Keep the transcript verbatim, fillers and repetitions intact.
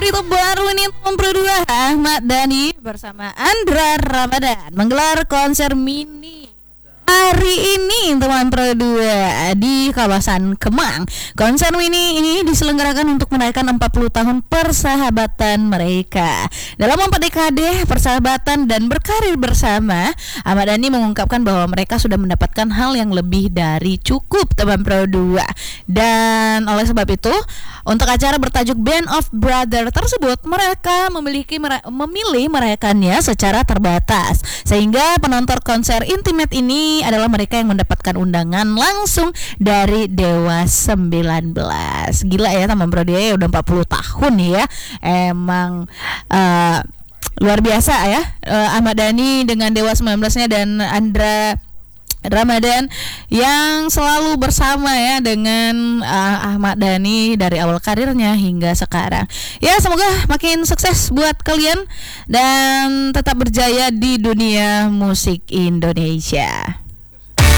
itu baru ini tahun berdua Ahmad Dhani bersama Andra Ramadan menggelar konser mini hari ini teman Pro dua di kawasan Kemang. Konser mini ini diselenggarakan untuk merayakan empat puluh tahun persahabatan mereka. Dalam empat dekade persahabatan dan berkarir bersama, Ahmad Dhani mengungkapkan bahwa mereka sudah mendapatkan hal yang lebih dari cukup teman Pro dua. Dan oleh sebab itu, untuk acara bertajuk Band of Brother tersebut, mereka memiliki mera- memilih merayakannya secara terbatas. Sehingga penonton konser intimate ini adalah mereka yang mendapatkan undangan langsung dari Dewa sembilan belas. Gila ya teman Bro, dia udah empat puluh tahun ya. Emang uh, luar biasa ya uh, Ahmad Dhani dengan Dewa sembilan belas-nya dan Andra Ramadan yang selalu bersama ya dengan uh, Ahmad Dhani dari awal karirnya hingga sekarang. Ya, semoga makin sukses buat kalian dan tetap berjaya di dunia musik Indonesia.